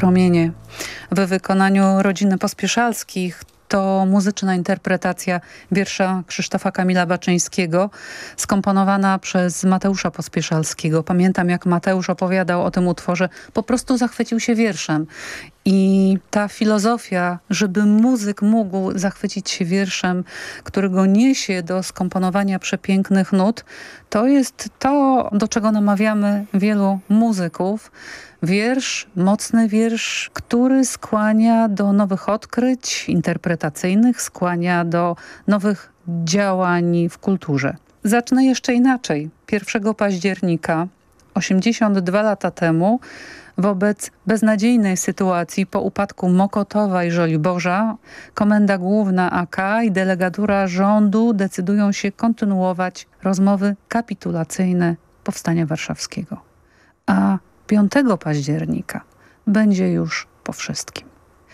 Promienie w wykonaniu rodziny Pospieszalskich to muzyczna interpretacja wiersza Krzysztofa Kamila Baczyńskiego, skomponowana przez Mateusza Pospieszalskiego. Pamiętam, jak Mateusz opowiadał o tym utworze, po prostu zachwycił się wierszem. I ta filozofia, żeby muzyk mógł zachwycić się wierszem, który go niesie do skomponowania przepięknych nut, to jest to, do czego namawiamy wielu muzyków. Wiersz, mocny wiersz, który skłania do nowych odkryć interpretacyjnych, skłania do nowych działań w kulturze. Zacznę jeszcze inaczej. 1 października, 82 lata temu, wobec beznadziejnej sytuacji po upadku Mokotowa i Żoliborza, Komenda Główna AK i delegatura rządu decydują się kontynuować rozmowy kapitulacyjne Powstania Warszawskiego. A 5 października będzie już po wszystkim.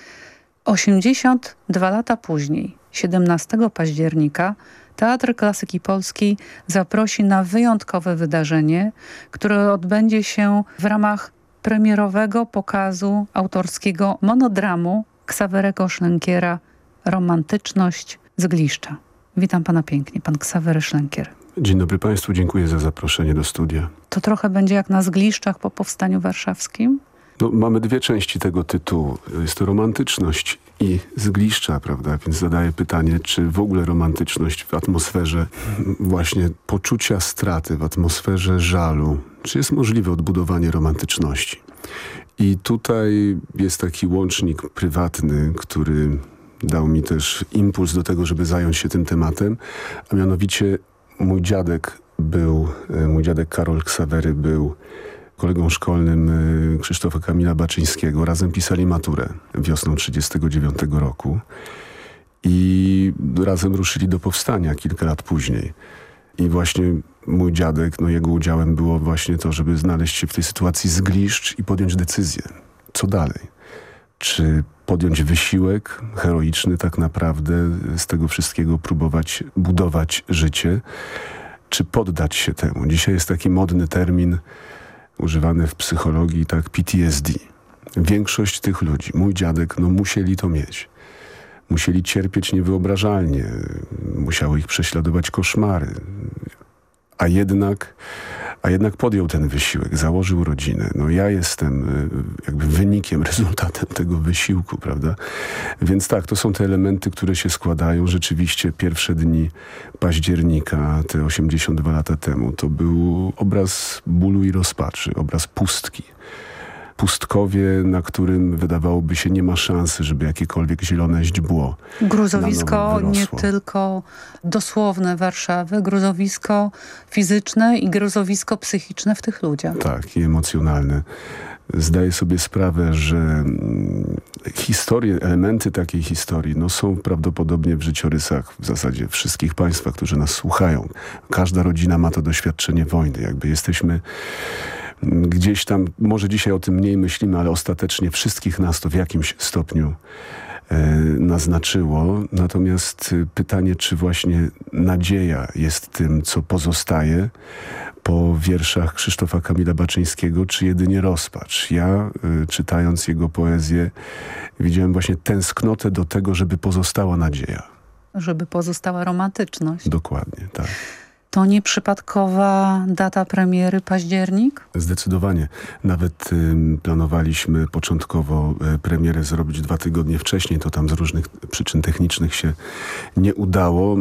82 lata później, 17 października, Teatr Klasyki Polskiej zaprosi na wyjątkowe wydarzenie, które odbędzie się w ramach premierowego pokazu autorskiego monodramu Ksawerego Szlenkiera "Romantyczność z Gliszcza". Witam pana pięknie, pan Ksawery Szlenkier. Dzień dobry państwu, dziękuję za zaproszenie do studia. To trochę będzie jak na Zgliszczach po Powstaniu Warszawskim? No, mamy dwie części tego tytułu. Jest to romantyczność i Zgliszcza, prawda? Więc zadaję pytanie, czy w ogóle romantyczność w atmosferze właśnie poczucia straty, w atmosferze żalu, czy jest możliwe odbudowanie romantyczności? I tutaj jest taki łącznik prywatny, który dał mi też impuls do tego, żeby zająć się tym tematem, a mianowicie mój dziadek Karol Ksawery był kolegą szkolnym Krzysztofa Kamila Baczyńskiego. Razem pisali maturę wiosną 1939 roku i razem ruszyli do powstania kilka lat później. I właśnie mój dziadek, jego udziałem było właśnie to, żeby znaleźć się w tej sytuacji Zgliszcz i podjąć decyzję. Co dalej? Czy podjąć wysiłek heroiczny tak naprawdę, z tego wszystkiego próbować budować życie, czy poddać się temu? Dzisiaj jest taki modny termin używany w psychologii, tak, PTSD. Większość tych ludzi, mój dziadek, musieli to mieć. Musieli cierpieć niewyobrażalnie, musiały ich prześladować koszmary. A jednak podjął ten wysiłek, założył rodzinę. Ja jestem jakby wynikiem, rezultatem tego wysiłku, prawda? Więc tak, to są te elementy, które się składają. Rzeczywiście pierwsze dni października, te 82 lata temu, to był obraz bólu i rozpaczy, obraz pustki. Pustkowie, na którym wydawałoby się nie ma szansy, żeby jakiekolwiek zielone źdźbło gruzowisko nie tylko dosłowne Warszawy, gruzowisko fizyczne i gruzowisko psychiczne w tych ludziach. Tak, i emocjonalne. Zdaję sobie sprawę, że elementy takiej historii są prawdopodobnie w życiorysach w zasadzie wszystkich państwa, którzy nas słuchają. Każda rodzina ma to doświadczenie wojny. Jakby jesteśmy gdzieś tam, może dzisiaj o tym mniej myślimy, ale ostatecznie wszystkich nas to w jakimś stopniu naznaczyło. Natomiast pytanie, czy właśnie nadzieja jest tym, co pozostaje po wierszach Krzysztofa Kamila Baczyńskiego, czy jedynie rozpacz? Ja, czytając jego poezję, widziałem właśnie tęsknotę do tego, żeby pozostała nadzieja. Żeby pozostała romantyczność. Dokładnie, tak. To nieprzypadkowa data premiery październik? Zdecydowanie. Nawet planowaliśmy początkowo premierę zrobić 2 tygodnie wcześniej. To tam z różnych przyczyn technicznych się nie udało.